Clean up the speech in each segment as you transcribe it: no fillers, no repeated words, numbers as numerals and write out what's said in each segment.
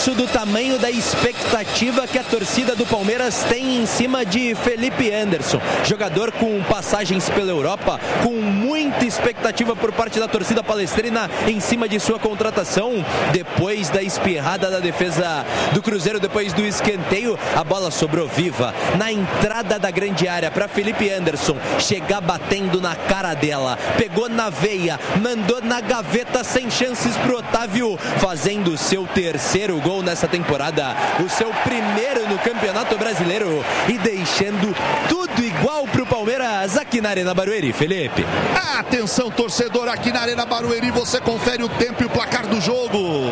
isso do tamanho da expectativa que a torcida do Palmeiras tem em cima de Felipe Anderson, jogador com passagens pela Europa, com muita expectativa por parte da torcida palestrina em cima de sua contratação. Depois da espirrada da defesa do Cruzeiro, depois do escanteio, a bola sobrou viva na entrada da grande área para Felipe Anderson chegar batendo na cara dela, pegou na veia, mandou na gaveta, sem chances pro Otávio, fazendo o seu terceiro gol nessa temporada, o seu primeiro no Campeonato Brasileiro e deixando tudo igual pro Palmeiras aqui na Arena Barueri. Felipe. Atenção, torcedor, aqui na Arena Barueri você confere o tempo e o placar do jogo.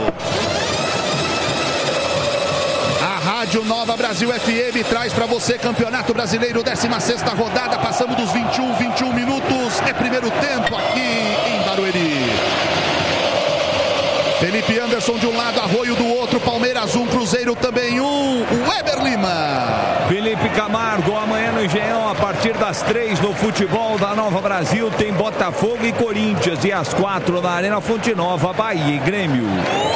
A Rádio Nova Brasil FM traz para você Campeonato Brasileiro, 16ª rodada, passamos dos 21 minutos, é primeiro tempo aqui em Barueri. Felipe Anderson de um lado, Arroio do outro, Palmeiras 1, Cruzeiro também 1, Weber Lima. Felipe Camargo, amanhã no Engenhão, a partir das 3 no futebol da Nova Brasil, tem Botafogo e Corinthians, e às 4 na Arena Fonte Nova, Bahia e Grêmio.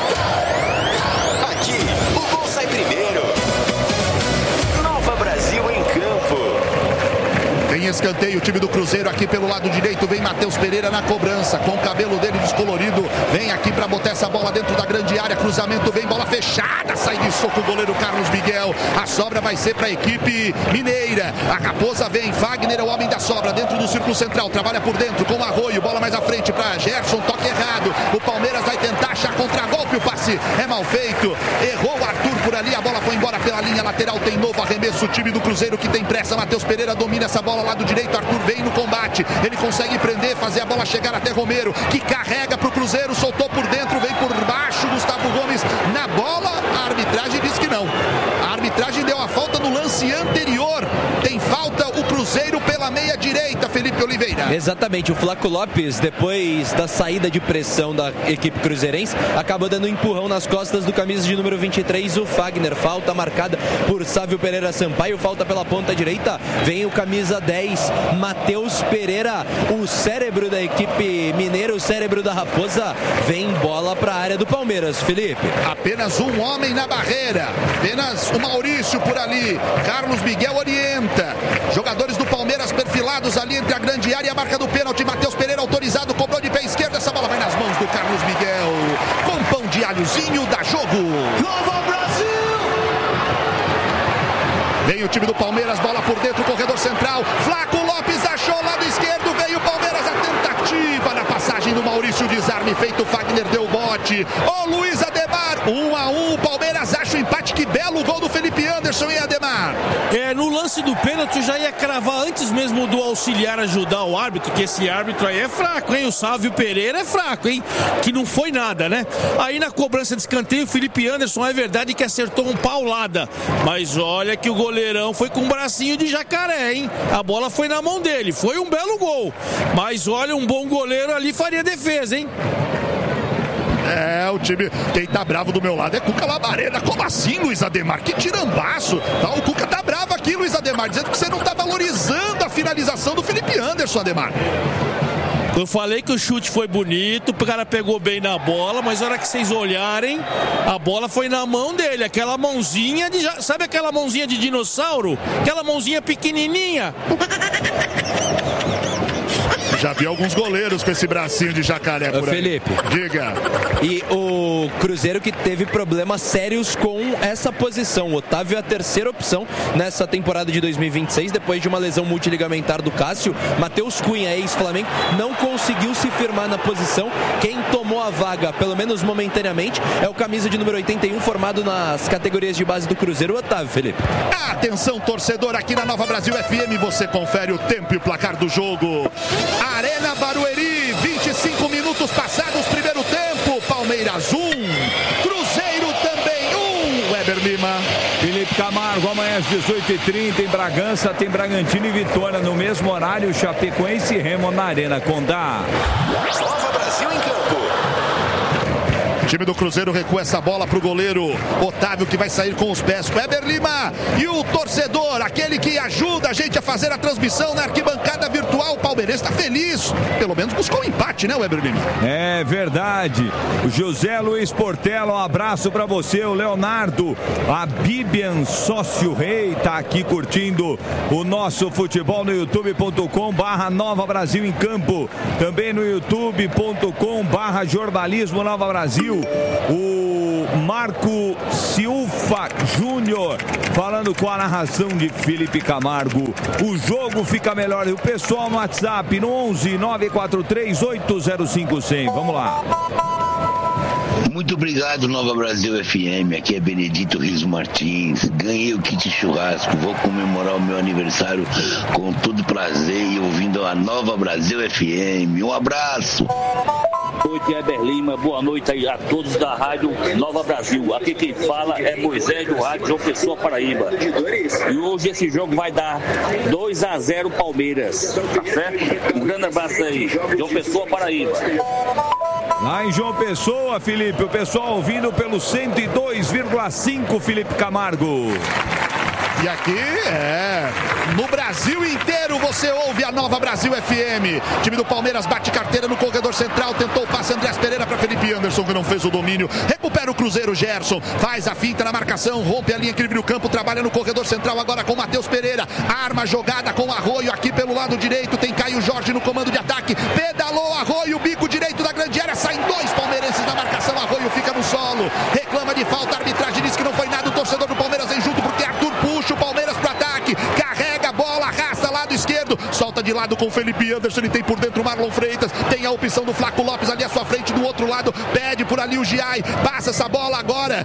Aqui, o gol sai primeiro. Nova Brasil em campo. Tem escanteio, o time do Cruzeiro aqui pelo lado direito, vem Matheus Pereira na cobrança, com o cabelo dele descolorido, vem aqui para botar essa bola dentro da grande área, cruzamento, vem bola fechada, sai de soco o goleiro Carlos Miguel, a sobra vai ser para a equipe mineira, a Raposa vem, Fagner é o homem da sobra, dentro do círculo central, trabalha por dentro com o Arroio, bola mais à frente para Gerson, toque errado, o Palmeiras vai tentar achar contra-golpe, o passe é mal feito, errou o Arthur por ali, a bola foi embora pela linha lateral, tem novo arremesso, o time do Cruzeiro que tem pressa, Matheus Pereira domina essa bola, lado direito, Arthur vem no combate, ele consegue prender, fazer a bola chegar até Romero, que carrega pro Cruzeiro, soltou por dentro, vem por baixo, Gustavo Gomes na bola, a arbitragem diz que não, a arbitragem deu a falta no lance anterior, tem falta o Cruzeiro pela meia direita, Felipe Oliveira. Exatamente, o Flaco Lopes, depois da saída de pressão da equipe cruzeirense, acabou dando um empurrão nas costas do camisa de número 23, o Fagner, falta marcada por Sávio Pereira Sampaio, falta pela ponta direita, vem o camisa 10, Matheus Pereira, o cérebro da equipe mineira, o cérebro da Raposa, vem bola para a área do Palmeiras, Felipe. Apenas um homem na barreira, apenas o Maurício por ali, Carlos Miguel orienta, jogadores do Palmeiras perfilados ali entre a grande área e a marca do pênalti, Matheus Pereira autorizado, cobrou de pé esquerdo, essa bola vai nas mãos do Carlos Miguel, com pão de alhozinho, dá jogo. Nova Brasil! Vem o time do Palmeiras, bola por dentro, corredor central, Flaco Lopes achou, lado esquerdo, veio o Palmeiras, a tentativa na passagem do Maurício, desarme feito, Fagner deu o bote, ô Luiz Ademar, 1-1, o Palmeiras acha o empate, que belo gol do Felipe Anderson e Ademar. No lance do pênalti eu já ia cravar antes mesmo do auxiliar ajudar o árbitro, que esse árbitro aí é fraco, hein? O Sávio Pereira é fraco, hein? Que não foi nada, né? Aí na cobrança de escanteio, o Felipe Anderson é verdade que acertou um paulada, mas olha que o goleirão foi com um bracinho de jacaré, hein? A bola foi na mão dele, foi um belo gol, mas olha, um bom goleiro ali faria defesa, hein? É, o time, quem tá bravo do meu lado é Cuca Labareda. Como assim, Luiz Ademar? Que tirambaço. Tá, o Cuca tá bravo aqui, Luiz Ademar, dizendo que você não tá valorizando a finalização do Felipe Anderson, Ademar. Eu falei que o chute foi bonito, o cara pegou bem na bola, mas na hora que vocês olharem, a bola foi na mão dele, aquela mãozinha de... Sabe aquela mãozinha de dinossauro? Aquela mãozinha pequenininha. Já vi alguns goleiros com esse bracinho de jacaré por aí. Felipe. Diga. E o Cruzeiro que teve problemas sérios com essa posição. O Otávio é a terceira opção nessa temporada de 2026, depois de uma lesão multiligamentar do Cássio. Matheus Cunha, ex-Flamengo, não conseguiu se firmar na posição. Quem tomou a vaga, pelo menos momentaneamente, é o camisa de número 81, formado nas categorias de base do Cruzeiro, o Otávio, Felipe. Atenção, torcedor, aqui na Nova Brasil FM, você confere o tempo e o placar do jogo. Arena Barueri, 25 minutos passados, primeiro tempo, Palmeiras 1, Cruzeiro também 1, Weber Lima. Felipe Camargo, amanhã às 18h30 em Bragança, tem Bragantino e Vitória no mesmo horário, Chapecoense e Remo na Arena Condá. Nova Brasil em campo. O time do Cruzeiro recua essa bola pro goleiro Otávio, que vai sair com os pés. Weber Lima e o torcedor, aquele que ajuda a gente a fazer a transmissão na arquibancada virtual. O palmeirense está feliz. Pelo menos buscou um empate, né, Weber Lima? É verdade. O José Luiz Portela, um abraço para você. O Leonardo, a Bibian Sócio Rei, tá aqui curtindo o nosso futebol no youtube.com/Nova Brasil em Campo. Também no youtube.com/Jornalismo Nova Brasil. O Marco Silva Júnior falando com a narração de Felipe Camargo. O jogo fica melhor. E o pessoal no WhatsApp no 11 943 805 100. Vamos lá. Muito obrigado, Nova Brasil FM. Aqui é Benedito Riso Martins. Ganhei o kit churrasco. Vou comemorar o meu aniversário com todo prazer e ouvindo a Nova Brasil FM. Um abraço. Boa noite, Weber Lima. Boa noite aí a todos da Rádio Nova Brasil. Aqui quem fala é Moisés do Rádio João Pessoa, Paraíba. E hoje esse jogo vai dar 2-0 Palmeiras. Tá certo? Um grande abraço aí. João Pessoa, Paraíba. Lá em João Pessoa, Felipe, o pessoal ouvindo pelo 102,5, Felipe Camargo. E aqui, no Brasil inteiro você ouve a Nova Brasil FM. O time do Palmeiras bate carteira no corredor central, tentou o passe Andrés Pereira para Felipe Anderson, que não fez o domínio. Recupera o Cruzeiro, Gerson, faz a finta na marcação, rompe a linha que livre o campo, trabalha no corredor central agora com Matheus Pereira. Arma jogada com Arroio aqui pelo lado direito, tem Caio Jorge no comando de ataque. Pedalou Arroio, bico direito da grande área, saem dois palmeirenses na marcação. Arroio fica no solo, reclama de falta, a arbitragem diz que não foi nada. O torcedor do Palmeiras vem junto porque Arthur puxa o Palmeiras pro ataque, carrega a bola, arrasta lado esquerdo, solta de lado com o Felipe Anderson, ele tem por dentro o Marlon Freitas, tem a opção do Flaco Lopes ali à sua frente, do outro lado, pede por ali o Giai, passa essa bola agora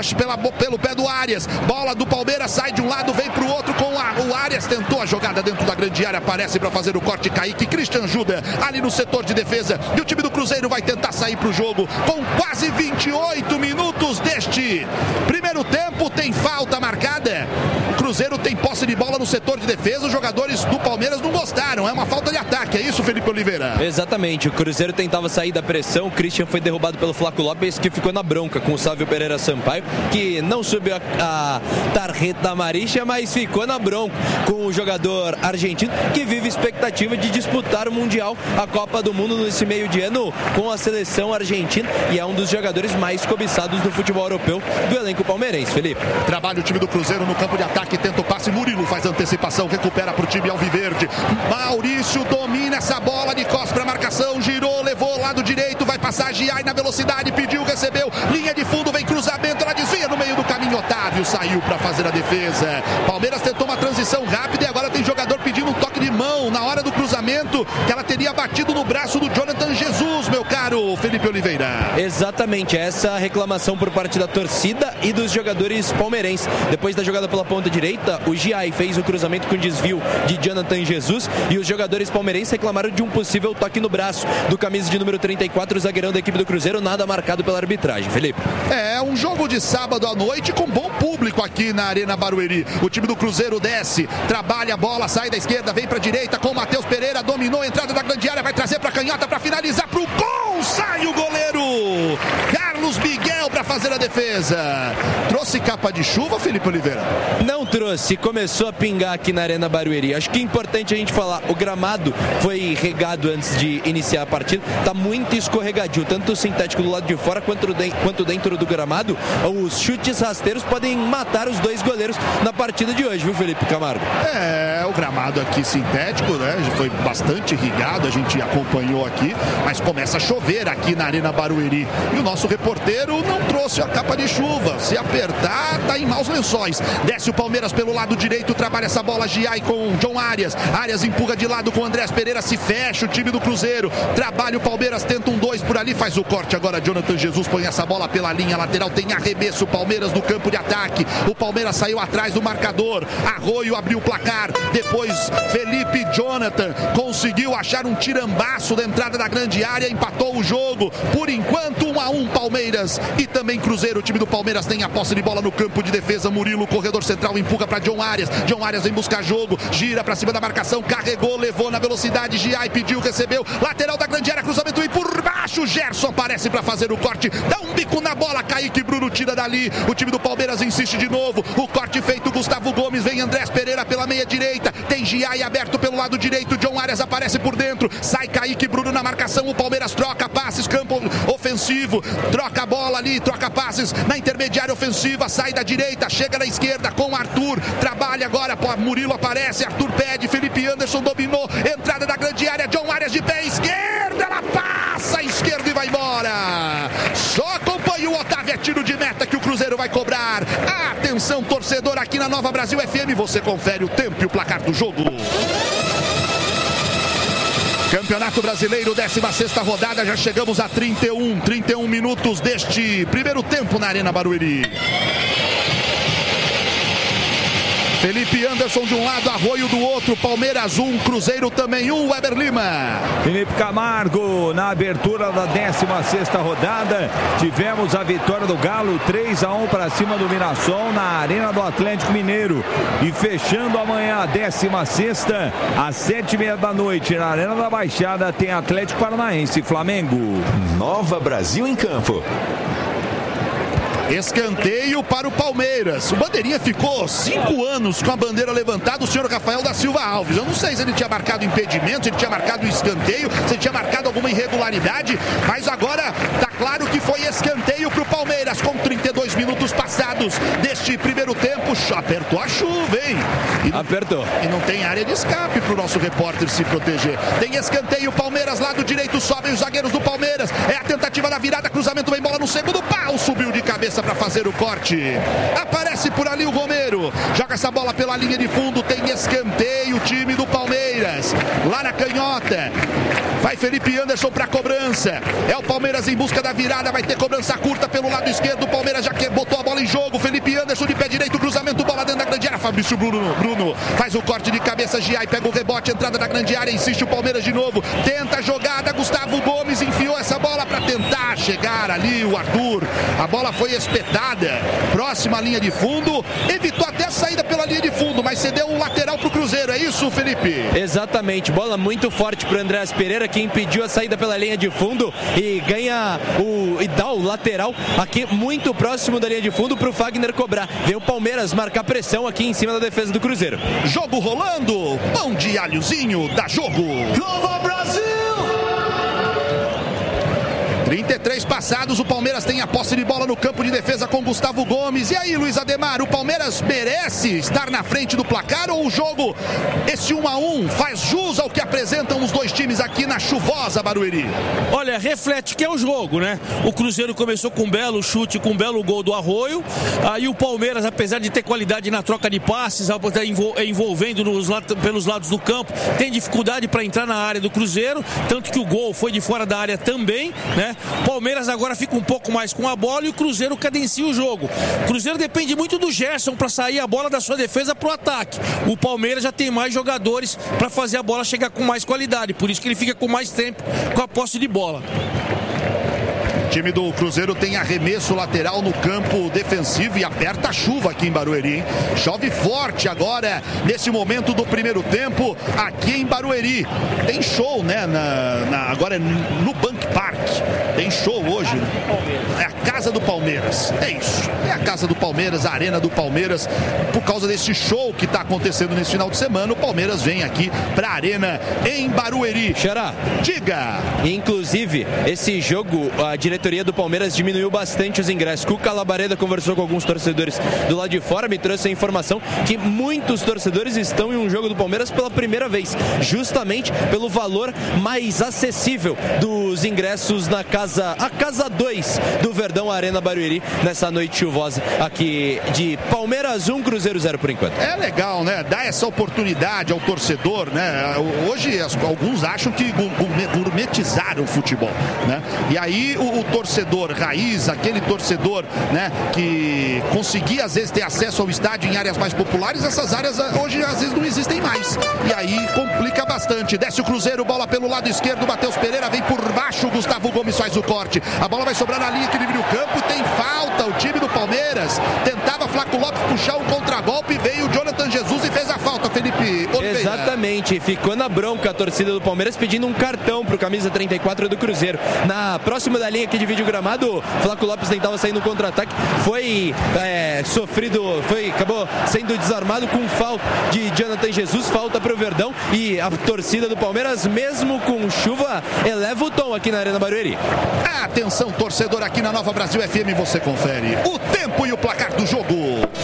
pelo pé do Arias, bola do Palmeiras, sai de um lado, vem pro outro com o Arias, tentou a jogada dentro da grande área, aparece para fazer o corte, Kaique, Christian ajuda ali no setor de defesa, e o time do Cruzeiro vai tentar sair pro jogo, com quase 28 minutos deste primeiro tempo, tem falta marcada. O Cruzeiro tem posse de bola no setor de defesa, os jogadores do Palmeiras não gostaram, é uma falta de ataque, é isso, Felipe Oliveira? Exatamente, o Cruzeiro tentava sair da pressão, o Christian foi derrubado pelo Flaco Lopes, que ficou na bronca com o Sávio Pereira Sampaio, que não subiu a tarjeta amarilla, mas ficou na bronca com o jogador argentino, que vive expectativa de disputar o Mundial, a Copa do Mundo nesse meio de ano com a seleção argentina, e é um dos jogadores mais cobiçados do futebol europeu do elenco palmeirense, Felipe. Trabalha o time do Cruzeiro no campo de ataque, tenta o passe, Murilo faz antecipação, recupera pro time alviverde, Maurício domina essa bola de costas pra marcação, girou, levou lado direito, vai passar Giai na velocidade, pediu, recebeu, linha de fundo, vem cruzamento, ela desvia no meio do caminho, Otávio saiu pra fazer a defesa, Palmeiras tentou uma transição rápida e agora tem jogador pedindo um toque de mão na hora do cruzamento, que ela teria batido no braço do Jonathan Jesus, meu caro Felipe Oliveira. Exatamente, essa reclamação por parte da torcida e dos jogadores palmeirenses. Depois da jogada pela ponta direita, o Giai fez o cruzamento com desvio de Jonathan Jesus e os jogadores palmeirenses reclamaram de um possível toque no braço do camisa de número 34, o zagueirão da equipe do Cruzeiro, nada marcado pela arbitragem, Felipe. É um jogo de sábado à noite com bom público aqui na Arena Barueri. O time do Cruzeiro desce, trabalha a bola, sai da esquerda, vem pra direita com o Matheus Pereira, dominou a entrada da grande área, vai trazer pra canhota pra finalizar pro gol, sai o goleiro Carlos Miguel pra fazer a defesa. Trouxe capa de chuva, Felipe Oliveira? Não trouxe, começou a pingar aqui na Arena Barueri. Acho que é importante a gente falar, o gramado foi regado antes de iniciar a partida, tá muito escorregadio, tanto o sintético do lado de fora quanto dentro do gramado. Os chutes rasteiros podem matar os dois goleiros na partida de hoje, viu, Felipe Camargo? É, o gramado aqui sintético, né, foi bastante irrigado, a gente acompanhou aqui, mas começa a chover aqui na Arena Barueri, e o nosso reporteiro não trouxe a capa de chuva, se apertar, tá em maus lençóis. Desce o Palmeiras pelo lado direito, trabalha essa bola, Giai com John Arias, Arias empurra de lado com Andrés Pereira, se fecha o time do Cruzeiro, trabalha o Palmeiras, tenta um 2 por ali, faz o corte agora, Jonathan Jesus põe essa bola pela linha lateral, tem arremesso, o Palmeiras no campo de ataque, o Palmeiras saiu atrás do marcador, Arroio abriu o placar, depois Felipe Jonathan conseguiu achar um tirambaço da entrada da grande área, empatou o jogo, por enquanto 1-1 Palmeiras. Palmeiras e também Cruzeiro. O time do Palmeiras tem a posse de bola no campo de defesa. Murilo, corredor central, empurra para John Arias. John Arias vem buscar jogo, gira para cima da marcação, carregou, levou na velocidade. Giai pediu, recebeu. Lateral da grande área, cruzamento e por baixo. Gerson aparece para fazer o corte, dá um bico na bola. Kaique Bruno tira dali. O time do Palmeiras insiste de novo. O corte feito, Gustavo Gomes, vem Andrés Pereira pela meia direita. Tem Giai aberto pelo lado direito. John Arias aparece por dentro. Sai Kaique Bruno na marcação. O Palmeiras troca passes, campo ofensivo. Troca a bola ali, troca passes na intermediária ofensiva. Sai da direita, chega na esquerda com Arthur. Trabalha agora, Murilo aparece. Arthur pede, Felipe Anderson dominou. Entrada da grande área, John Arias de pé esquerda. Ela passa à esquerda e vai embora. Só acompanha o Otávio, é tiro de meta que o Cruzeiro vai cobrar. Atenção, torcedor, aqui na Nova Brasil FM. Você confere o tempo e o placar do jogo. Campeonato Brasileiro, 16ª rodada, já chegamos a 31 minutos deste primeiro tempo na Arena Barueri. Felipe Anderson de um lado, Arroio do outro, Palmeiras 1, Cruzeiro também 1, Weber Lima. Felipe Camargo, na abertura da 16ª rodada, tivemos a vitória do Galo, 3-1 para cima do Mirassol na Arena do Atlético Mineiro. E fechando amanhã a 16ª, às 7h30 da noite, na Arena da Baixada, tem Atlético Paranaense e Flamengo. Nova Brasil em campo. Escanteio para o Palmeiras. O bandeirinha ficou 5 anos com a bandeira levantada, o senhor Rafael da Silva Alves. Eu não sei se ele tinha marcado impedimento, se ele tinha marcado escanteio, se ele tinha marcado alguma irregularidade, mas agora tá claro que foi escanteio para o Palmeiras, com 32 minutos passados deste primeiro tempo. Apertou a chuva, hein? Apertou. E não tem área de escape para o nosso repórter se proteger. Tem escanteio, Palmeiras, lado direito, sobem os zagueiros do Palmeiras. É a tentativa da virada, cruzamento, vem bola no segundo pau, subiu de cabeça para fazer o corte. Aparece por ali o Romero, joga essa bola pela linha de fundo, tem escanteio, o time do Palmeiras, lá na canhota. Vai Felipe Anderson para cobrança. É o Palmeiras em busca da virada, vai ter cobrança curta pelo lado esquerdo. O Palmeiras já botou a bola em jogo. Felipe Anderson de pé direito, cruzamento, bola dentro da grande área. Fabrício Bruno faz o corte de cabeça. Giai pega o rebote, entrada da grande área, insiste o Palmeiras de novo. Tenta a jogada, Gustavo Gomes enfiou essa bola para tentar chegar ali o Arthur. A bola foi espetada, próxima linha de fundo, evitou até a saída pela linha de fundo, mas cedeu um lateral pro Cruzeiro, é isso, Felipe? Exatamente, bola muito forte pro Andrés Pereira, que impediu a saída pela linha de fundo e dá o lateral aqui muito próximo da linha de fundo pro Fagner cobrar. Vem o Palmeiras marcar pressão aqui em cima da defesa do Cruzeiro. Jogo rolando, pão de alhozinho da Jogo. Nova Brasil! 33 passados, o Palmeiras tem a posse de bola no campo de defesa com Gustavo Gomes. E aí, Luiz Ademar, o Palmeiras merece estar na frente do placar ou o jogo, esse 1-1, faz jus ao que apresentam os dois times aqui na chuvosa Barueri? Olha, reflete que é o jogo, né? O Cruzeiro começou com um belo chute, com um belo gol do Arroio. Aí o Palmeiras, apesar de ter qualidade na troca de passes, envolvendo pelos lados do campo, tem dificuldade para entrar na área do Cruzeiro, tanto que o gol foi de fora da área também, né? Palmeiras agora fica um pouco mais com a bola e o Cruzeiro cadencia o jogo. O Cruzeiro depende muito do Gerson para sair a bola da sua defesa para o ataque. O Palmeiras já tem mais jogadores para fazer a bola chegar com mais qualidade, por isso que ele fica com mais tempo com a posse de bola. O time do Cruzeiro tem arremesso lateral no campo defensivo e aperta a chuva aqui em Barueri, hein? Chove forte agora, nesse momento do primeiro tempo, aqui em Barueri. Tem show, né? Agora no Bank Park. Tem show hoje, né? É a casa do Palmeiras. É isso. É a casa do Palmeiras, a arena do Palmeiras. Por causa desse show que está acontecendo nesse final de semana, o Palmeiras vem aqui para a arena em Barueri. Xará, diga! Inclusive, esse jogo, a diretoria do Palmeiras diminuiu bastante os ingressos. Cuca Labareda conversou com alguns torcedores do lado de fora, me trouxe a informação que muitos torcedores estão em um jogo do Palmeiras pela primeira vez, justamente pelo valor mais acessível dos ingressos na casa 2 do Verdão Arena Barueri, nessa noite chuvosa aqui de Palmeiras 1, Cruzeiro 0 por enquanto. É legal, né? Dar essa oportunidade ao torcedor, né? Hoje alguns acham que gourmetizaram o futebol, né? E aí o torcedor raiz, aquele torcedor, né, que conseguia às vezes ter acesso ao estádio em áreas mais populares, essas áreas hoje às vezes não existem mais. E aí complica bastante. Desce o Cruzeiro, bola pelo lado esquerdo, Matheus Pereira vem por baixo, Gustavo Gomes faz o corte. A bola vai sobrar na linha que divide o campo, tem falta. O time do Palmeiras tentava Flaco Lopes puxar um contragolpe, veio o Jonathan Jesus e fez a falta, Felipe Oliveira. Exatamente, ficou na bronca a torcida do Palmeiras pedindo um cartão pro camisa 34 do Cruzeiro. Próximo da linha que divide o gramado, Flaco Lopes tentava sair no contra-ataque, foi acabou sendo desarmado com falta de Jonathan Jesus, falta pro Verdão, e a torcida do Palmeiras, mesmo com chuva, eleva o tom aqui na Arena Barueri. Atenção, torcedor, aqui na Nova Brasil FM, você confere o tempo e o placar do jogo.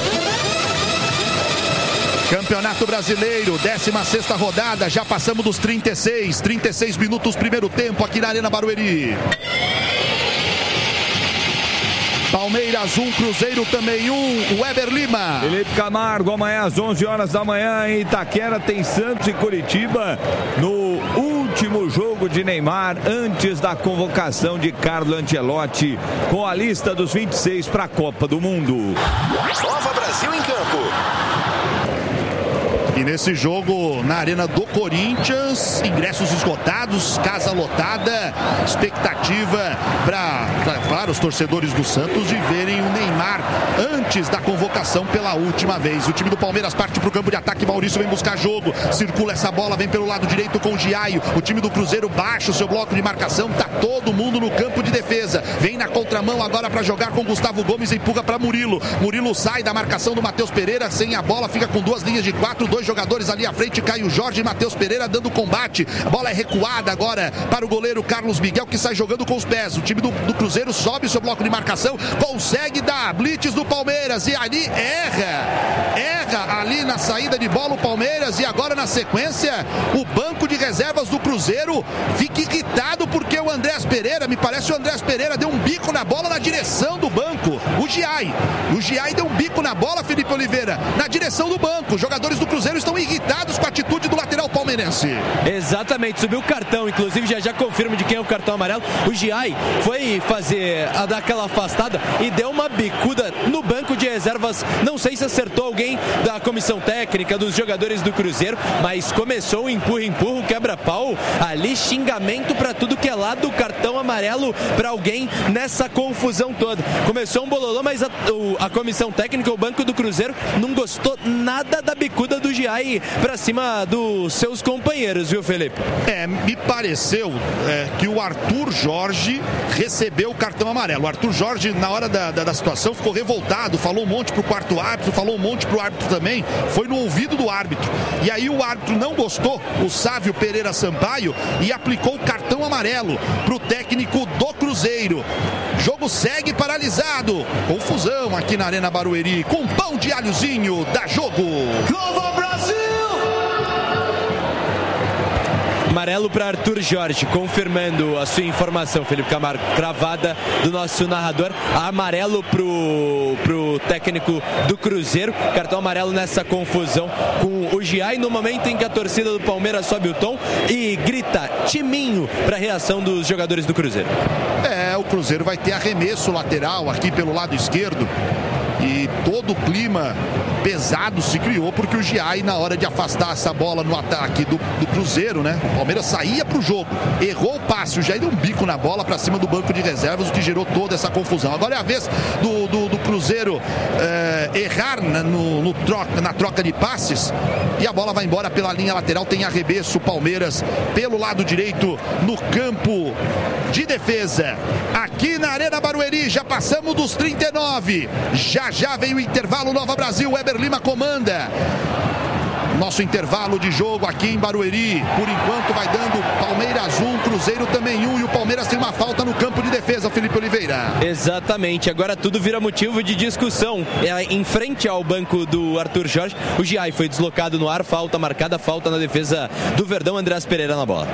Campeonato Brasileiro, 16ª rodada, já passamos dos 36 minutos, primeiro tempo aqui na Arena Barueri. Palmeiras 1, Cruzeiro também 1, Weber Lima. Felipe Camargo, amanhã às 11 horas da manhã em Itaquera tem Santos e Curitiba no último jogo de Neymar antes da convocação de Carlo Ancelotti com a lista dos 26 para a Copa do Mundo. Nova Brasil em campo. E nesse jogo, na Arena do Corinthians, ingressos esgotados, casa lotada, expectativa para os torcedores do Santos de verem o Neymar antes da convocação pela última vez. O time do Palmeiras parte para o campo de ataque, Maurício vem buscar jogo, circula essa bola, vem pelo lado direito com o Giaio. O time do Cruzeiro baixa o seu bloco de marcação, tá todo mundo no campo de defesa. Vem na contramão agora para jogar com Gustavo Gomes, empurra para Murilo. Murilo sai da marcação do Matheus Pereira, sem a bola, fica com duas linhas de 4, dois jogadores ali à frente, Caio Jorge e Matheus Pereira dando combate. A bola é recuada agora para o goleiro Carlos Miguel, que sai jogando com os pés. O time do Cruzeiro sobe o seu bloco de marcação, consegue dar blitz do Palmeiras e ali erra ali na saída de bola o Palmeiras. E agora na sequência o banco de reservas do Cruzeiro fica irritado porque o Andrés Pereira, me parece o Andrés Pereira deu um bico na bola na direção do banco. O Giai deu um bico na bola, Felipe Oliveira, na direção do banco. Os jogadores do Cruzeiro estão irritados com a atitude do lateral palmeirense. Exatamente, subiu o cartão, inclusive já confirmo de quem é o cartão amarelo. O Giai foi dar aquela afastada e deu uma bicuda no banco de reservas. Não sei se acertou alguém da comissão técnica, dos jogadores do Cruzeiro, mas começou o empurra, quebra-pau, ali xingamento pra tudo que é lado, cartão amarelo pra alguém nessa confusão toda. Começou um bololô, mas a comissão técnica, o banco do Cruzeiro, não gostou nada da bicuda do Giai pra cima dos seus companheiros, viu, Felipe? Me pareceu que o Arthur Jorge recebeu o cartão amarelo. O Arthur Jorge, na hora da situação, ficou revoltado, falou um monte pro quarto árbitro, falou um monte pro árbitro também, foi no ouvido do árbitro. E aí o árbitro não gostou, o Sávio Pereira Sampaio, e aplicou o cartão amarelo pro técnico do Cruzeiro. Jogo segue paralisado. Confusão aqui na Arena Barueri, com pão de alhozinho, dá jogo. Nova Brasil! Amarelo para Arthur Jorge, confirmando a sua informação, Felipe Camargo, cravada do nosso narrador. Amarelo pro técnico do Cruzeiro, cartão amarelo nessa confusão com o Giai, no momento em que a torcida do Palmeiras sobe o tom e grita timinho para a reação dos jogadores do Cruzeiro. O Cruzeiro vai ter arremesso lateral aqui pelo lado esquerdo. E todo o clima pesado se criou porque o Giai, na hora de afastar essa bola no ataque do Cruzeiro, né? O Palmeiras saía pro jogo, errou o passe, o Giai deu um bico na bola pra cima do banco de reservas, o que gerou toda essa confusão. Agora é a vez do Cruzeiro errar na troca de passes e a bola vai embora pela linha lateral. Tem arremesso, Palmeiras pelo lado direito no campo de defesa. Aqui na Arena Barueri, já passamos dos 39. Já vem o intervalo, Nova Brasil, Weber Lima comanda. Nosso intervalo de jogo aqui em Barueri, por enquanto vai dando Palmeiras 1, Cruzeiro também 1, e o Palmeiras tem uma falta no campo de defesa, Felipe Oliveira. Exatamente, agora tudo vira motivo de discussão. Em frente ao banco do Arthur Jorge, o Giai foi deslocado no ar, falta marcada, falta na defesa do Verdão, Andrés Pereira na bola.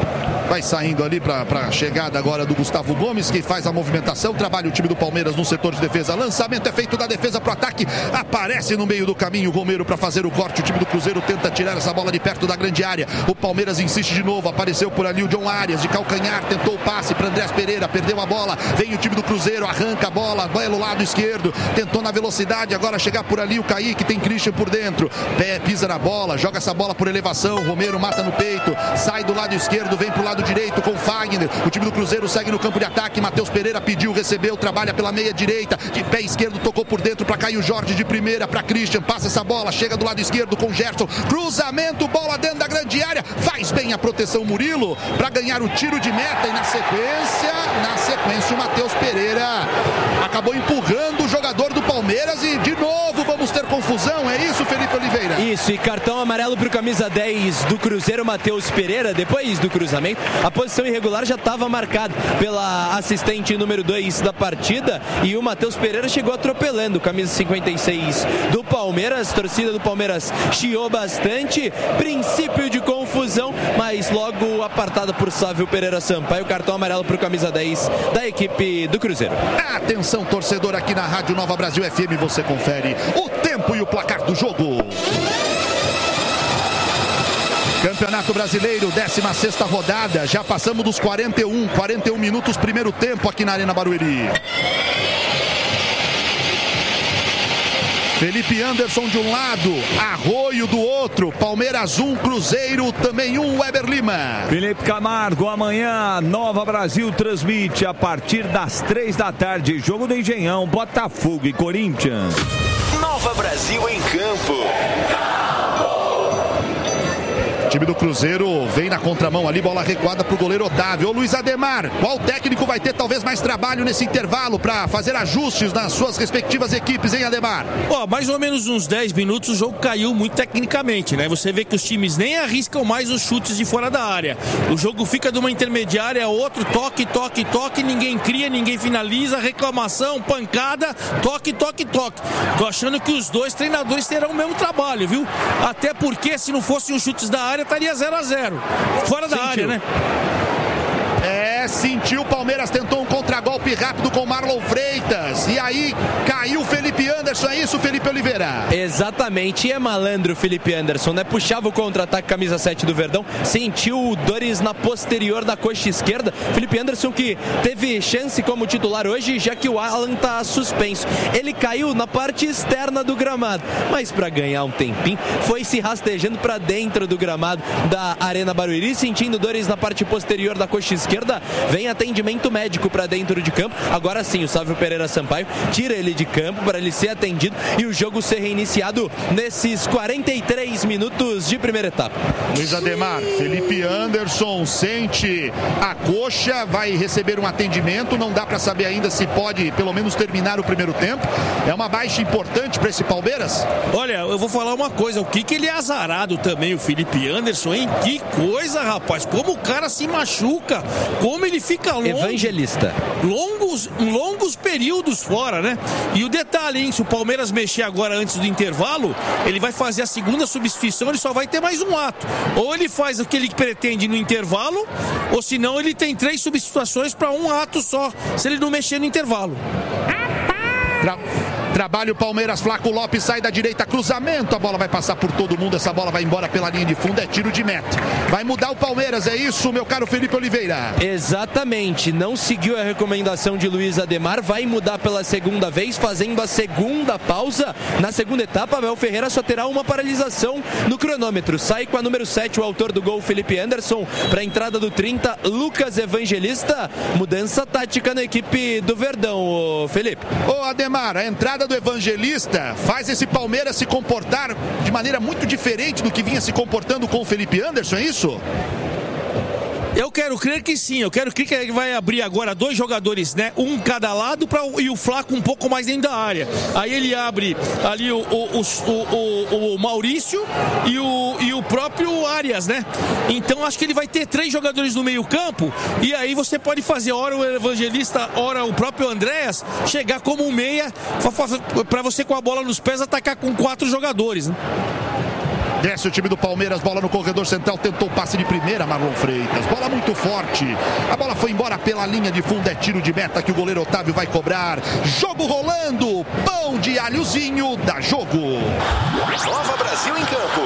Vai saindo ali para a chegada agora do Gustavo Gomes, que faz a movimentação. Trabalha o time do Palmeiras no setor de defesa. Lançamento é feito da defesa para o ataque. Aparece no meio do caminho o Romero para fazer o corte. O time do Cruzeiro tenta tirar essa bola de perto da grande área. O Palmeiras insiste de novo. Apareceu por ali o John Arias de calcanhar. Tentou o passe para Andrés Pereira. Perdeu a bola. Vem o time do Cruzeiro. Arranca a bola. Pelo lado esquerdo. Tentou na velocidade. Agora chegar por ali o Kaique. Tem Christian por dentro. Pé, pisa na bola. Joga essa bola por elevação. Romero mata no peito. Sai do lado esquerdo. Vem pro lado direito com Fagner. O time do Cruzeiro segue no campo de ataque. Matheus Pereira pediu, recebeu. Trabalha pela meia direita. De pé esquerdo. Tocou por dentro para Caio Jorge de primeira. Para Christian. Passa essa bola. Chega do lado esquerdo com Gerson. Cruzamento. Bola dentro da grande área. Faz bem a proteção Murilo para ganhar o tiro de meta. E na sequência o Matheus Pereira acabou empurrando o jogador do Palmeiras e de novo vamos ter confusão. É isso, Felipe Oliveira? Isso, e cartão amarelo para o camisa 10 do Cruzeiro, Matheus Pereira. Depois do cruzamento, a posição irregular já estava marcada pela assistente número 2 da partida e o Matheus Pereira chegou atropelando o camisa 56 do Palmeiras. Torcida do Palmeiras chiou bastante, princípio de confusão, mas logo apartada por Sávio Pereira Sampaio. Cartão amarelo para o camisa 10 da equipe do Cruzeiro. Atenção, torcedor, aqui na Rádio Nova Brasil FM, você confere o tempo e o placar do jogo. Campeonato Brasileiro, 16ª rodada, já passamos dos 41 minutos, primeiro tempo aqui na Arena Barueri. Felipe Anderson de um lado, Arroio do outro, Palmeiras 1, Cruzeiro também 1, Weber Lima. Felipe Camargo, amanhã Nova Brasil transmite a partir das 3 da tarde, jogo do Engenhão, Botafogo e Corinthians. Nova Brasil em campo. O time do Cruzeiro vem na contramão ali, bola recuada pro goleiro Otávio. Ô Luiz Ademar, qual técnico vai ter talvez mais trabalho nesse intervalo para fazer ajustes nas suas respectivas equipes, hein, Ademar? Mais ou menos uns 10 minutos o jogo caiu muito tecnicamente, né? Você vê que os times nem arriscam mais os chutes de fora da área. O jogo fica de uma intermediária a outro, toque, ninguém cria, ninguém finaliza, reclamação, pancada, toque. Tô achando que os dois treinadores terão o mesmo trabalho, viu? Até porque se não fossem os chutes da área, estaria 0-0. Fora da área, né? Sentiu, o Palmeiras tentou um contragolpe rápido com Marlon Freitas e aí caiu o Felipe Anderson, é isso, Felipe Oliveira? Exatamente, e é malandro o Felipe Anderson, né? Puxava o contra-ataque, camisa 7 do Verdão, sentiu dores na posterior da coxa esquerda. Felipe Anderson que teve chance como titular hoje, já que o Alan tá suspenso. Ele caiu na parte externa do gramado, mas para ganhar um tempinho, foi se rastejando para dentro do gramado da Arena Barueri, sentindo dores na parte posterior da coxa esquerda. Vem atendimento médico para dentro de campo. Agora sim, o Sávio Pereira Sampaio tira ele de campo para ele ser atendido e o jogo ser reiniciado nesses 43 minutos de primeira etapa. Luiz Ademar, Felipe Anderson sente a coxa, vai receber um atendimento. Não dá para saber ainda se pode pelo menos terminar o primeiro tempo. É uma baixa importante para esse Palmeiras? Olha, eu vou falar uma coisa. O que ele é azarado também, o Felipe Anderson, hein? Que coisa, rapaz. Como o cara se machuca. Como ele fica evangelista. Longos períodos fora, né? E o detalhe, hein? Se o Palmeiras mexer agora antes do intervalo, ele vai fazer a segunda substituição, ele só vai ter mais um ato. Ou ele faz o que ele pretende no intervalo, ou senão ele tem 3 substituições para um ato só, se ele não mexer no intervalo. Trabalha o Palmeiras, Flaco Lopes sai da direita, cruzamento, a bola vai passar por todo mundo, essa bola vai embora pela linha de fundo, é tiro de meta. Vai mudar o Palmeiras, é isso, meu caro Felipe Oliveira? Exatamente, não seguiu a recomendação de Luiz Ademar, vai mudar pela segunda vez, fazendo a segunda pausa. Na segunda etapa, Abel Ferreira só terá uma paralisação no cronômetro. Sai com a número 7, o autor do gol, Felipe Anderson, para a entrada do 30, Lucas Evangelista. Mudança tática na equipe do Verdão, Felipe. Ô Ademar, a entrada do Evangelista faz esse Palmeiras se comportar de maneira muito diferente do que vinha se comportando com o Felipe Anderson, é isso? Eu quero crer que sim, eu quero crer que ele vai abrir agora 2 jogadores, né? Um cada lado e o Flaco um pouco mais dentro da área. Aí ele abre ali o Maurício e o próprio Arias, né? Então acho que ele vai ter 3 jogadores no meio campo e aí você pode fazer hora o Evangelista, hora o próprio Andréas, chegar como um meia para você com a bola nos pés atacar com 4 jogadores, né? Desce o time do Palmeiras, bola no corredor central, tentou o passe de primeira, Marlon Freitas. Bola muito forte. A bola foi embora pela linha de fundo, é tiro de meta que o goleiro Otávio vai cobrar. Jogo rolando, pão de alhozinho, dá jogo. Nova Brasil em campo.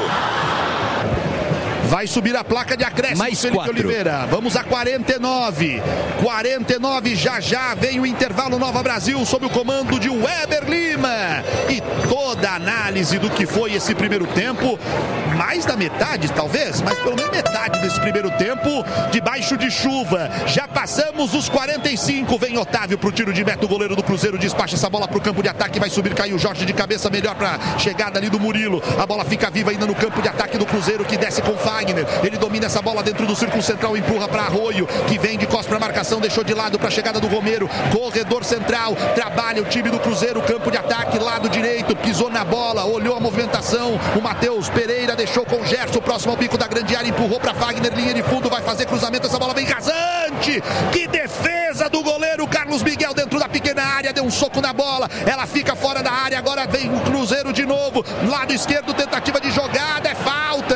Vai subir a placa de acréscimo, mais Felipe 4. Oliveira. Vamos a 49. 49, já vem o intervalo. Nova Brasil sob o comando de Weber Lima. E toda a análise do que foi esse primeiro tempo. Mais da metade, talvez, mas pelo menos metade desse primeiro tempo, debaixo de chuva. Já passamos os 45. Vem Otávio pro tiro de meta. O goleiro do Cruzeiro despacha essa bola pro campo de ataque. Vai subir, caiu o Jorge de cabeça, melhor pra chegada ali do Murilo. A bola fica viva ainda no campo de ataque do Cruzeiro, que desce com Fagner. Ele domina essa bola dentro do círculo central, empurra para Arroio, que vem de costas para marcação, deixou de lado para a chegada do Romero. Corredor central, trabalha o time do Cruzeiro, campo de ataque, lado direito, pisou na bola, olhou a movimentação. O Matheus Pereira deixou com o Gerson, próximo ao bico da grande área, empurrou para Fagner, linha de fundo, vai fazer cruzamento, essa bola vem rasante. Que defesa do goleiro Carlos Miguel dentro da pequena área, deu um soco na bola, ela fica fora da área, agora vem o Cruzeiro de novo, lado esquerdo, tentativa de jogada, é falta.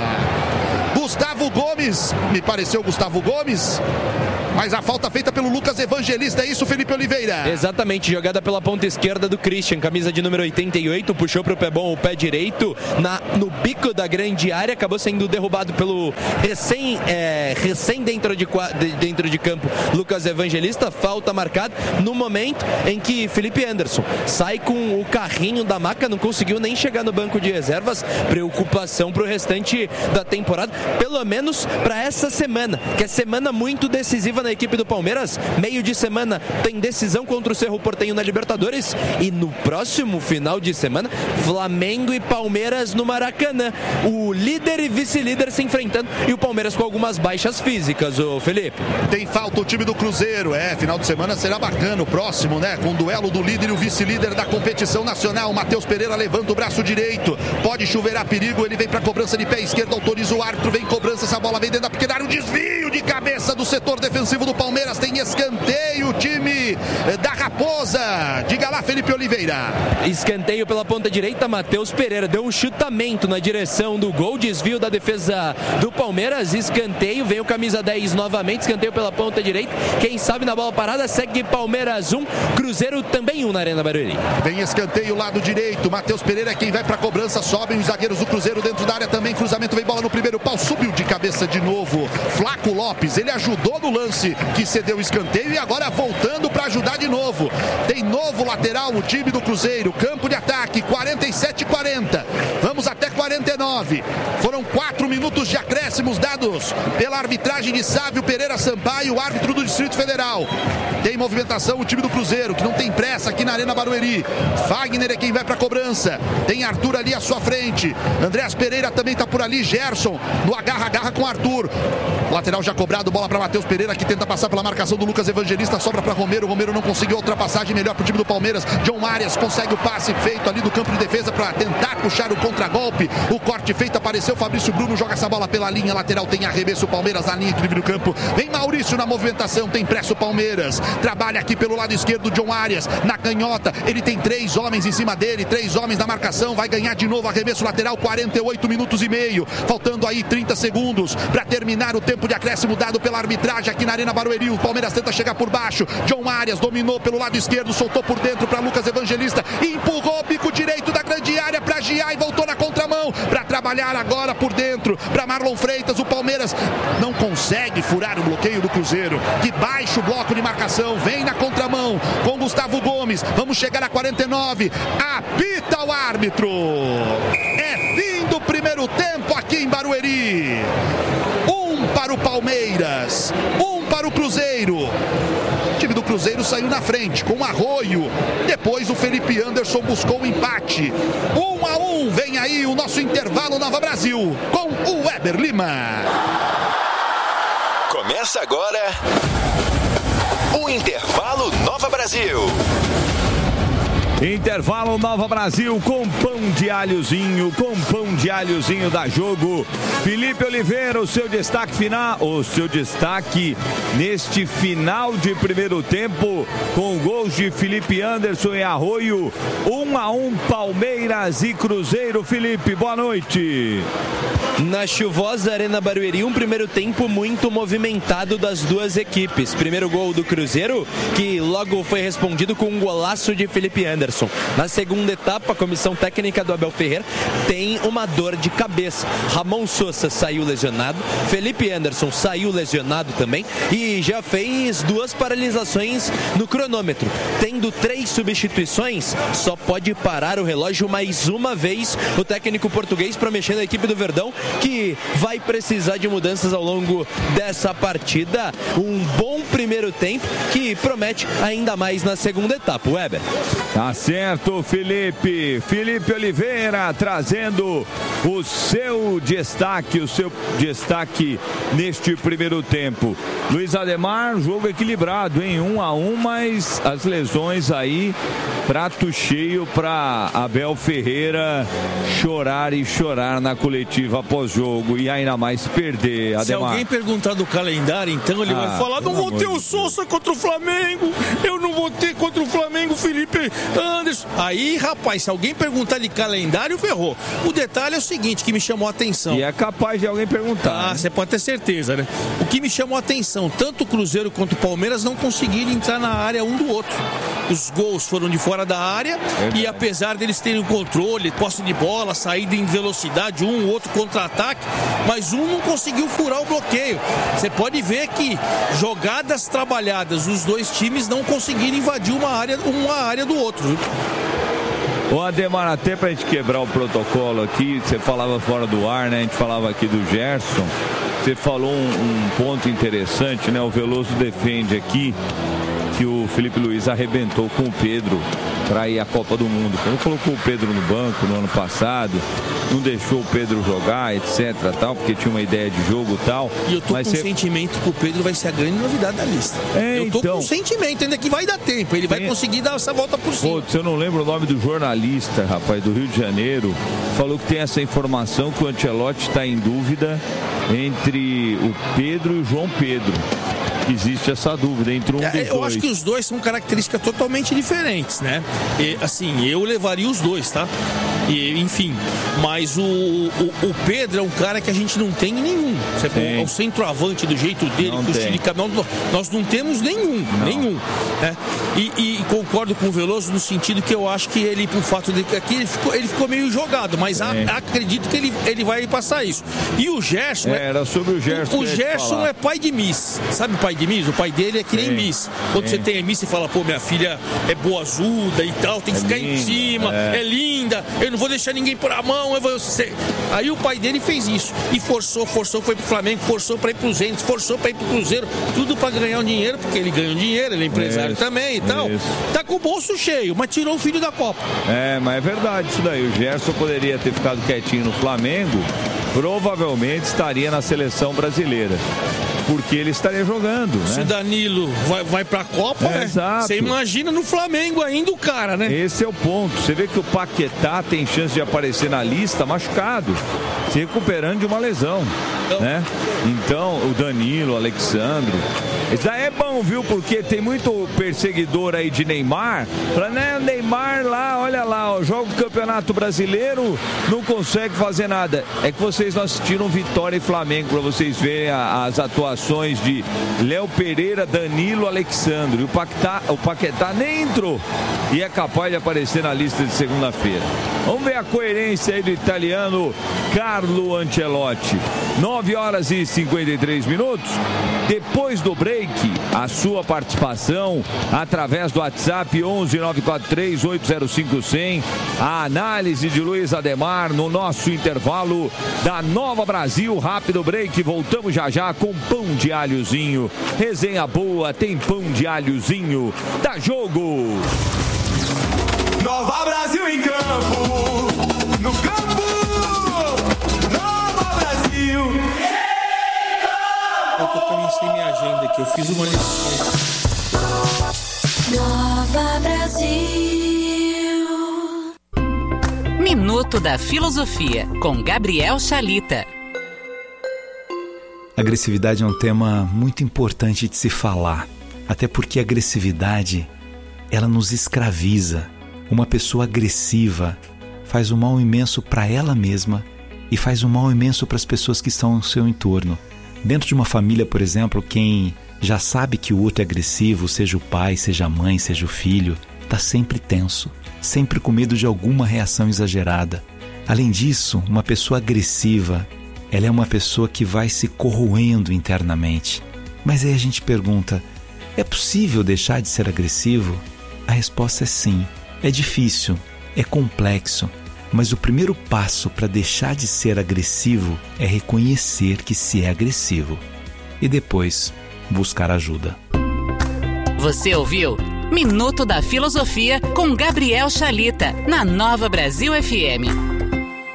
Gustavo Gomes, me pareceu Gustavo Gomes, mas a falta feita pelo Lucas Evangelista, é isso, Felipe Oliveira? Exatamente, jogada pela ponta esquerda do Christian, camisa de número 88, puxou pro pé bom o pé direito, no bico da grande área, acabou sendo derrubado pelo recém dentro de campo, Lucas Evangelista, falta marcada no momento em que Felipe Anderson sai com o carrinho da maca, não conseguiu nem chegar no banco de reservas, preocupação pro restante da temporada, pelo menos para essa semana, que é semana muito decisiva na equipe do Palmeiras. Meio de semana tem decisão contra o Cerro Porteño na Libertadores e no próximo final de semana Flamengo e Palmeiras no Maracanã, o líder e vice-líder se enfrentando e o Palmeiras com algumas baixas físicas, ô Felipe. Tem falta o time do Cruzeiro, final de semana será bacana o próximo, né, com o duelo do líder e o vice-líder da competição nacional. Matheus Pereira levanta o braço direito, pode chover a perigo, ele vem para cobrança de pé esquerdo, autoriza o árbitro, vem cobrança, essa bola vem dentro da pequena área, um desvio de cabeça do setor defensivo do Palmeiras, tem escanteio, o time da Raposa. Diga lá, Felipe Oliveira. Escanteio pela ponta direita, Matheus Pereira deu um chutamento na direção do gol, desvio da defesa do Palmeiras, escanteio, vem o camisa 10 novamente, escanteio pela ponta direita, quem sabe na bola parada, segue Palmeiras 1, Cruzeiro também 1 na Arena Barueri. Vem escanteio, lado direito, Matheus Pereira é quem vai pra cobrança, sobem os zagueiros do Cruzeiro dentro da área também, cruzamento, vem bola no primeiro pau, subiu de cabeça de novo, Flaco Lopes, ele ajudou no lance que cedeu o escanteio e agora voltando para ajudar de novo. Tem novo lateral o time do Cruzeiro, campo de ataque, 47-40. Vamos até 49. Foram 4 minutos de acréscimos dados pela arbitragem de Sávio Pereira Sampaio, árbitro do Distrito Federal. Tem movimentação o time do Cruzeiro, que não tem pressa aqui na Arena Barueri. Fagner é quem vai para a cobrança. Tem Arthur ali à sua frente. Andréas Pereira também está por ali. Gerson no agarra-agarra com Arthur. Lateral já cobrado, bola para Matheus Pereira, que tenta passar pela marcação do Lucas Evangelista, sobra para Romero. Romero não conseguiu a ultrapassagem, melhor para o time do Palmeiras. John Arias consegue o passe feito ali do campo de defesa para tentar puxar o contragolpe. O corte feito, apareceu Fabrício Bruno, joga essa bola pela linha lateral, tem arremesso o Palmeiras na linha do campo. Vem Maurício na movimentação, tem pressa o Palmeiras. Trabalha aqui pelo lado esquerdo John Arias, na canhota, ele tem 3 homens em cima dele, 3 homens na marcação, vai ganhar de novo arremesso lateral, 48 minutos e meio, faltando aí 30 segundos para terminar o tempo de acréscimo dado pela arbitragem aqui na Arena Barueri. O Palmeiras tenta chegar por baixo, John Arias dominou pelo lado esquerdo, soltou por dentro para Lucas Evangelista, empurrou o bico direito da grande área para Gia e voltou na contramão para trabalhar agora por dentro para Marlon Freitas. O Palmeiras não consegue furar o bloqueio do Cruzeiro, que baixa o bloco de marcação, vem na contramão com Gustavo Gomes. Vamos chegar a 49, apita o árbitro. É fim do primeiro tempo aqui em Barueri. 1 para o Palmeiras, 1 para o Cruzeiro. O time do Cruzeiro saiu na frente com Arroio. Depois o Felipe Anderson buscou o empate. 1-1. Vem aí o nosso intervalo Nova Brasil com o Weber Lima. Começa agora o Intervalo Nova Brasil. Intervalo Nova Brasil com pão de alhozinho, da Jogo. Felipe Oliveira, o seu destaque final, neste final de primeiro tempo, com gols de Felipe Anderson e Arroio, 1-1 Palmeiras e Cruzeiro. Felipe, boa noite. Na chuvosa Arena Barueri, um primeiro tempo muito movimentado das duas equipes. Primeiro gol do Cruzeiro, que logo foi respondido com um golaço de Felipe Anderson. Na segunda etapa, a comissão técnica do Abel Ferreira tem uma dor de cabeça. Ramon Sosa saiu lesionado, Felipe Anderson saiu lesionado também e já fez 2 paralisações no cronômetro. Tendo 3 substituições, só pode parar o relógio mais uma vez o técnico português para mexer na equipe do Verdão, que vai precisar de mudanças ao longo dessa partida. Um bom primeiro tempo que promete ainda mais na segunda etapa. Weber. Tá certo, Felipe Oliveira trazendo o seu destaque neste primeiro tempo. Luiz Ademar, jogo equilibrado, hein? 1-1, mas as lesões aí, prato cheio para Abel Ferreira chorar na coletiva pós-jogo e ainda mais perder. Ademar. Se alguém perguntar do calendário, então ele vai falar: não vou ter o Sousa contra o Flamengo, eu não vou ter contra o Flamengo Felipe Anderson. Aí, rapaz, se alguém perguntar de calendário, ferrou. O detalhe é o seguinte, que me chamou a atenção. E é capaz de alguém perguntar. Você pode ter certeza, né? O que me chamou a atenção, tanto o Cruzeiro quanto o Palmeiras não conseguiram entrar na área um do outro. Os gols foram de fora da área e apesar deles terem o controle, posse de bola, saída em velocidade, um, outro contra-ataque, mas um não conseguiu furar o bloqueio. Você pode ver que jogadas trabalhadas, os dois times não conseguiram invadir uma área do outro, viu? Ô Ademar, até pra gente quebrar o protocolo aqui, você falava fora do ar, né? A gente falava aqui do Gerson. Você falou um ponto interessante, né? O Veloso defende aqui que o Felipe Luiz arrebentou com o Pedro para ir à Copa do Mundo. Quando colocou o Pedro no banco no ano passado, não deixou o Pedro jogar, etc, tal, porque tinha uma ideia de jogo e tal. E eu tô com um sentimento que o Pedro vai ser a grande novidade da lista. Eu tô com um sentimento ainda que vai dar tempo, ele vai conseguir dar essa volta por cima. Se eu não lembro o nome do jornalista, rapaz, do Rio de Janeiro, falou que tem essa informação que o Ancelotti está em dúvida entre o Pedro e o João Pedro. Existe essa dúvida entre um dos dois. Eu acho que os dois são características totalmente diferentes, né? E, assim, eu levaria os dois, tá? E, enfim, mas o Pedro é um cara que a gente não tem nenhum. É o centroavante do jeito dele, com o estilo de caminhão. Nós não temos nenhum. Né? E concordo com o Veloso no sentido que eu acho que ele, por fato de que ele ficou meio jogado, mas acredito que ele vai passar isso. E o Gerson... Era sobre o Gerson. O Gerson é pai de Miss. Sabe o pai de Miss? O pai dele é que nem Miss. Quando você tem a Miss, você fala, pô, minha filha é boazuda e tal, tem que ficar linda, em cima, é linda, eu não vou deixar ninguém pôr a mão, Aí o pai dele fez isso. E forçou, foi pro Flamengo, forçou pra ir pro Zenit, forçou pra ir pro Cruzeiro, tudo pra ganhar um dinheiro, porque ele ganha um dinheiro, ele é empresário também e tal. Tá com o bolso cheio, mas tirou o filho da Copa. Mas é verdade isso daí. O Gerson poderia ter ficado quietinho no Flamengo, provavelmente estaria na seleção brasileira. Porque ele estaria jogando, né? Se o Danilo vai pra Copa, né? Exato. Você imagina no Flamengo ainda o cara, né? Esse é o ponto. Você vê que o Paquetá tem chance de aparecer na lista machucado, se recuperando de uma lesão, né? Então, o Danilo, o Alexandre, isso daí é bom, viu? Porque tem muito perseguidor aí de Neymar. Fala, né, Neymar lá, olha lá, ó, joga o Campeonato Brasileiro, não consegue fazer nada. É que vocês não assistiram Vitória e Flamengo pra vocês verem as atuações de Léo Pereira, Danilo, Alexandre. O Paquetá nem entrou e é capaz de aparecer na lista de segunda-feira. Vamos ver a coerência aí do italiano Carlo Ancelotti. 9h53. Depois do break, a sua participação através do WhatsApp 11-943-805-100. A análise de Luiz Ademar no nosso intervalo da Nova Brasil. Rápido break, voltamos já com pão de alhozinho. Resenha boa, tem pão de alhozinho. Dá jogo! Nova Brasil em campo! No campo! Nova Brasil! Eu tô com minha agenda aqui, eu fiz uma listinha. Nova Brasil. Minuto da Filosofia, com Gabriel Chalita. Agressividade é um tema muito importante de se falar, até porque a agressividade, ela nos escraviza. Uma pessoa agressiva faz um mal imenso para ela mesma e faz um mal imenso para as pessoas que estão ao seu entorno. Dentro de uma família, por exemplo, quem já sabe que o outro é agressivo, seja o pai, seja a mãe, seja o filho, está sempre tenso, sempre com medo de alguma reação exagerada. Além disso, uma pessoa agressiva, ela é uma pessoa que vai se corroendo internamente. Mas aí a gente pergunta, é possível deixar de ser agressivo? A resposta é sim. É difícil, é complexo, mas o primeiro passo para deixar de ser agressivo é reconhecer que se é agressivo e depois buscar ajuda. Você ouviu Minuto da Filosofia com Gabriel Chalita, na Nova Brasil FM.